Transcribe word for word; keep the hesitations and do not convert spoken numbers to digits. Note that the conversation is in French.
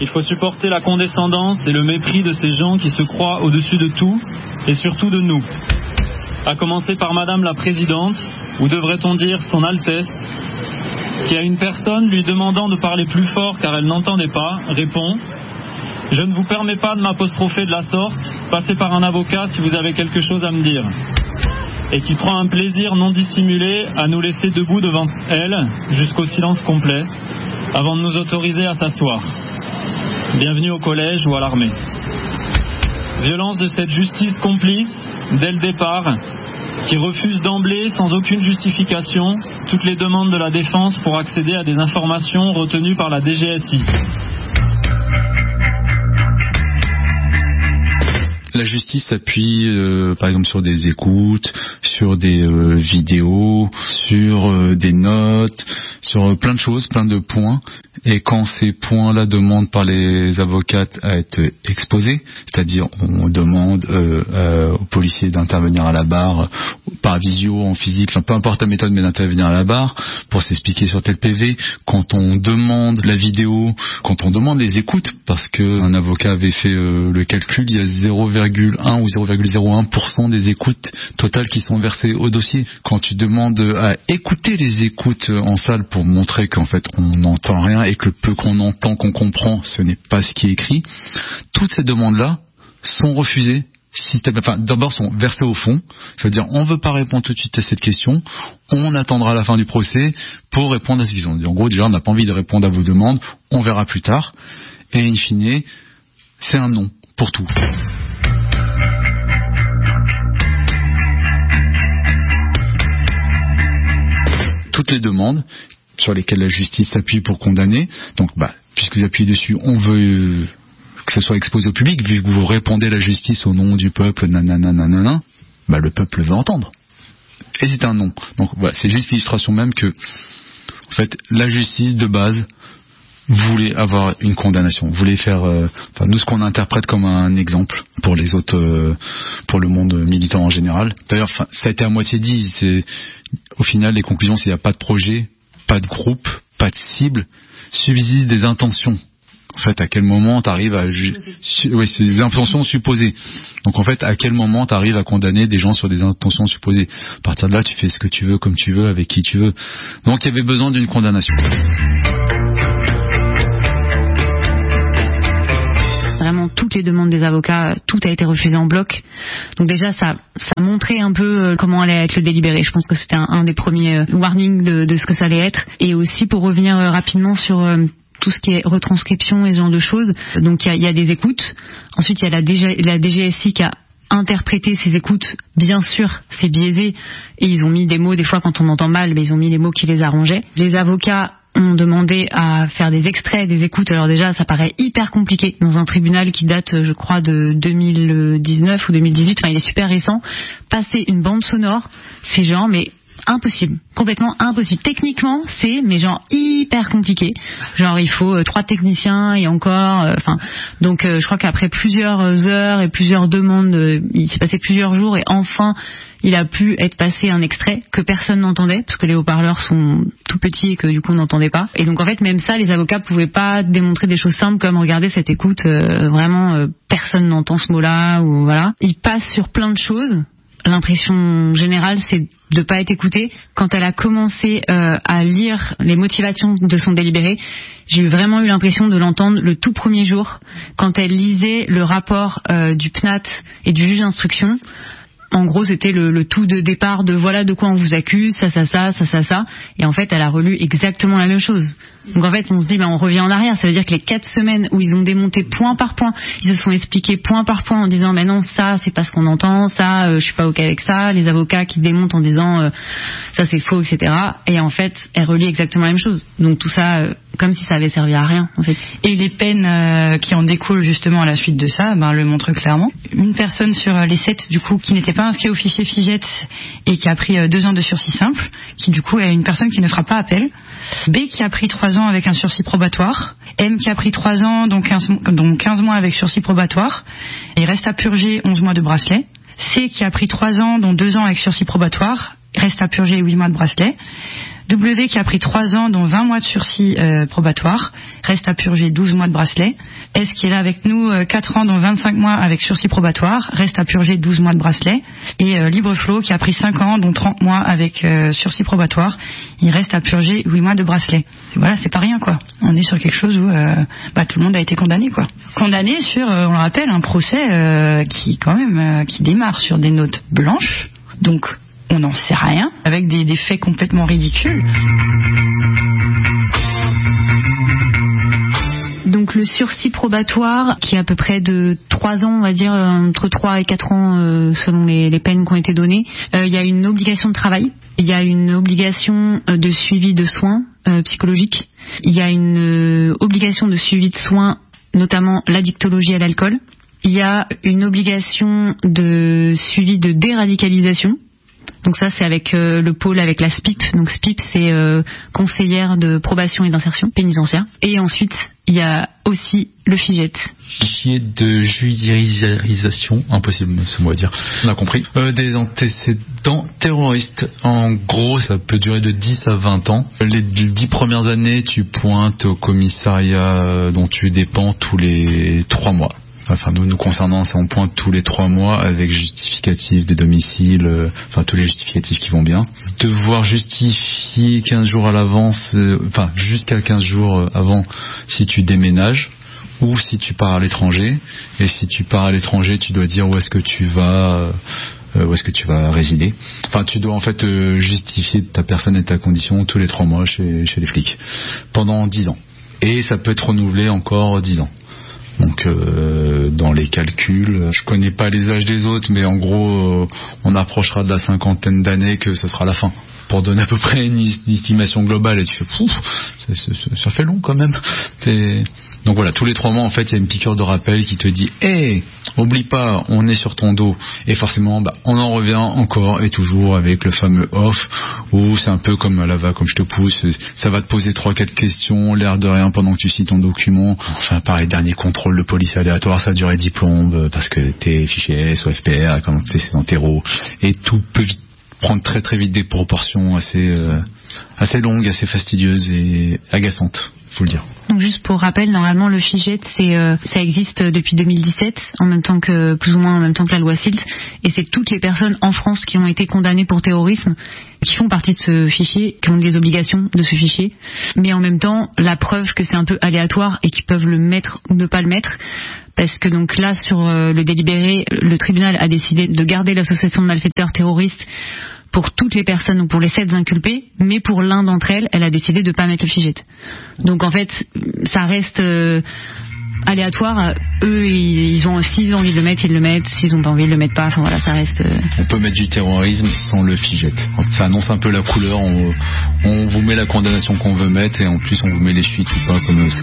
Il faut supporter la condescendance et le mépris de ces gens qui se croient au-dessus de tout et surtout de nous. À commencer par Madame la Présidente, ou devrait-on dire Son Altesse, qui à une personne lui demandant de parler plus fort car elle n'entendait pas, répond « Je ne vous permets pas de m'apostropher de la sorte, passez par un avocat si vous avez quelque chose à me dire » et qui prend un plaisir non dissimulé à nous laisser debout devant elle jusqu'au silence complet avant de nous autoriser à s'asseoir. Bienvenue au collège ou à l'armée. Violence de cette justice complice, dès le départ, qui refuse d'emblée, sans aucune justification, toutes les demandes de la défense pour accéder à des informations retenues par la D G S I. La justice s'appuie euh, par exemple sur des écoutes, sur des euh, vidéos, sur euh, des notes, sur euh, plein de choses, plein de points. Et quand ces points-là demandent par les avocates à être exposés, c'est-à-dire on demande euh, euh, aux policiers d'intervenir à la barre par visio, en physique, enfin peu importe la méthode, mais d'intervenir à la barre pour s'expliquer sur tel P V. Quand on demande la vidéo, quand on demande les écoutes, parce qu'un avocat avait fait euh, le calcul, il y a zéro virgule un ou zéro virgule zéro un pour cent des écoutes totales qui sont versées au dossier. Quand tu demandes à écouter les écoutes en salle pour montrer qu'en fait on n'entend rien et que le peu qu'on entend, qu'on comprend, ce n'est pas ce qui est écrit, toutes ces demandes-là sont refusées. Enfin, d'abord sont versées au fond, ça veut dire on ne veut pas répondre tout de suite à cette question, on attendra la fin du procès pour répondre à cette question. En gros, déjà on n'a pas envie de répondre à vos demandes, on verra plus tard, et in fine, c'est un non pour tout. Toutes les demandes sur lesquelles la justice s'appuie pour condamner, donc bah, puisque vous appuyez dessus, on veut que ce soit exposé au public, vu que vous répondez à la justice au nom du peuple, nanana, nanana, bah, le peuple veut entendre. Et c'est un non. Donc voilà, c'est juste l'illustration même que, en fait, la justice de base voulait avoir une condamnation, voulait faire, euh, enfin nous ce qu'on interprète comme un exemple pour les autres, euh, pour le monde militant en général. D'ailleurs, ça a été à moitié dit. C'est au final les conclusions, c'est qu'il n'y a pas de projet, pas de groupe, pas de cible, subsistent des intentions. En fait, à quel moment tu arrives à ju- su- oui, c'est des intentions supposées. Donc en fait, à quel moment tu arrives à condamner des gens sur des intentions supposées. À partir de là, tu fais ce que tu veux, comme tu veux, avec qui tu veux. Donc il y avait besoin d'une condamnation. Vraiment toutes les demandes des avocats, tout a été refusé en bloc. Donc déjà ça, ça montrait un peu comment allait être le délibéré. Je pense que c'était un, un des premiers warnings de, de ce que ça allait être. Et aussi pour revenir rapidement sur euh, tout ce qui est retranscription et ce genre de choses. Donc il y a, il y a des écoutes. Ensuite il y a la, D G, la D G S I qui a interprété ces écoutes. Bien sûr c'est biaisé et ils ont mis des mots, des fois quand on entend mal, mais ils ont mis les mots qui les arrangeaient. Les avocats ont demandé à faire des extraits des écoutes. Alors déjà, ça paraît hyper compliqué dans un tribunal qui date, je crois, de deux mille dix-neuf ou deux mille dix-huit. Enfin, il est super récent. Passer une bande sonore, c'est genre, mais impossible, complètement impossible. Techniquement, c'est mais genre hyper compliqué. Genre, il faut euh, trois techniciens et encore. Enfin, euh, donc, euh, je crois qu'après plusieurs heures et plusieurs demandes, euh, il s'est passé plusieurs jours et enfin. Il a pu être passé un extrait que personne n'entendait parce que les haut-parleurs sont tout petits et que du coup on n'entendait pas. Et donc en fait même ça, les avocats pouvaient pas démontrer des choses simples comme regardez cette écoute, euh, vraiment euh, personne n'entend ce mot-là ou voilà. Ils passent sur plein de choses. L'impression générale c'est de pas être écoutée. Quand elle a commencé euh, à lire les motivations de son délibéré, j'ai vraiment eu l'impression de l'entendre le tout premier jour quand elle lisait le rapport euh, du P N A T et du juge d'instruction. En gros, c'était le, le tout de départ de voilà de quoi on vous accuse, ça, ça, ça, ça, ça, ça. Et en fait, elle a relu exactement la même chose. Donc en fait, on se dit, ben, on revient en arrière. Ça veut dire que les quatre semaines où ils ont démonté point par point, ils se sont expliqués point par point en disant, mais non, ça, c'est pas ce qu'on entend, ça, euh, je suis pas ok avec ça. Les avocats qui démontent en disant, euh, ça, c'est faux, et cetera. Et en fait, elle relit exactement la même chose. Donc tout ça, euh, comme si ça avait servi à rien, en fait. Et les peines euh, qui en découlent justement à la suite de ça, ben, le montrent clairement. Une personne sur les sept, du coup, qui n'était pas inscrite au fichier FIGET et qui a pris euh, deux ans de sursis simple, qui du coup est une personne qui ne fera pas appel. B qui a pris trois ans avec un sursis probatoire. M qui a pris trois ans, donc quinze, donc quinze mois avec sursis probatoire. Et reste à purger onze mois de bracelet. C qui a pris trois ans, dont deux ans avec sursis probatoire. Reste à purger huit mois de bracelet. W qui a pris trois ans, dont vingt mois de sursis euh, probatoire, reste à purger douze mois de bracelet. S qui est là avec nous, euh, quatre ans, dont vingt-cinq mois avec sursis probatoire, reste à purger douze mois de bracelet. Et euh, Libreflow qui a pris cinq ans, dont trente mois avec euh, sursis probatoire, il reste à purger huit mois de bracelet. Et voilà, c'est pas rien quoi. On est sur quelque chose où euh, bah, tout le monde a été condamné quoi. Condamné sur, euh, on le rappelle, un procès euh, qui quand même euh, qui démarre sur des notes blanches. Donc on n'en sait rien, avec des, des faits complètement ridicules. Donc le sursis probatoire, qui est à peu près de trois ans, on va dire, entre trois et quatre ans euh, selon les, les peines qui ont été données, euh, il y a une obligation de travail, il y a une obligation de suivi de soins euh, psychologiques, il y a une euh, obligation de suivi de soins, notamment l'addictologie à l'alcool, il y a une obligation de suivi de déradicalisation. Donc ça c'est avec euh, le pôle, avec la S P I P. Donc S P I P c'est euh, conseillère de probation et d'insertion pénitentiaire. Et ensuite il y a aussi le FIJET. Fichier de judiciarisation, impossible ce mot à dire, on a compris. Euh, des antécédents terroristes, en gros ça peut durer de dix à vingt ans. Les dix premières années tu pointes au commissariat dont tu dépends tous les trois mois. Enfin, nous, nous concernant, c'est on pointe tous les trois mois avec justificatif de domicile, euh, enfin tous les justificatifs qui vont bien. Devoir justifier quinze jours à l'avance, euh, enfin jusqu'à quinze jours avant si tu déménages ou si tu pars à l'étranger. Et si tu pars à l'étranger, tu dois dire où est-ce que tu vas, euh, où est-ce que tu vas résider. Enfin, tu dois en fait euh, justifier ta personne et ta condition tous les trois mois chez, chez les flics pendant dix ans. Et ça peut être renouvelé encore dix ans. Donc euh, dans les calculs, je connais pas les âges des autres, mais en gros euh, on approchera de la cinquantaine d'années que ce sera la fin. Pour donner à peu près une estimation globale, et tu fais pouf, ça, ça, ça fait long quand même. C'est... Donc voilà, tous les trois mois en fait il y a une piqûre de rappel qui te dit hé, hey, oublie pas, on est sur ton dos. Et forcément bah, on en revient encore et toujours avec le fameux off où c'est un peu comme à la va, comme je te pousse, ça va te poser trois quatre questions, l'air de rien pendant que tu cites ton document. Enfin pareil, dernier contrôle de police aléatoire, ça a duré dix plombes parce que t'es fiché S ou F P R, comme t'es sédentaire, et tout peut vite prendre très très vite des proportions assez euh, assez longues, assez fastidieuses et agaçantes, faut le dire. Donc juste pour rappel, normalement le FIJET c'est euh, ça existe depuis deux mille dix-sept, en même temps que plus ou moins en même temps que la loi SILT, et c'est toutes les personnes en France qui ont été condamnées pour terrorisme qui font partie de ce fichier, qui ont des obligations de ce fichier, mais en même temps la preuve que c'est un peu aléatoire et qu'ils peuvent le mettre ou ne pas le mettre. Parce que donc là sur euh, le délibéré, le tribunal a décidé de garder l'association de malfaiteurs terroristes pour toutes les personnes ou pour les sept inculpés, mais pour l'un d'entre elles, elle a décidé de ne pas mettre le FIJET. Donc en fait, ça reste euh, aléatoire. Eux, ils, ils ont s'ils ont envie de le mettre, ils le mettent. S'ils n'ont pas envie, ils le mettent pas. Enfin voilà, ça reste. Euh... On peut mettre du terrorisme sans le FIJET. Ça annonce un peu la couleur. On, on vous met la condamnation qu'on veut mettre et en plus on vous met les suites ou pas, comme